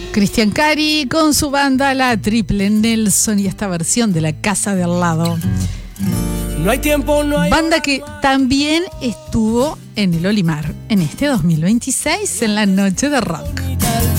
Cristian Cari con su banda La Triple Nelson y esta versión de La Casa de Al Lado. No hay tiempo, no hay... Banda que también estuvo en el Olimar en este 2026 en la noche de rock.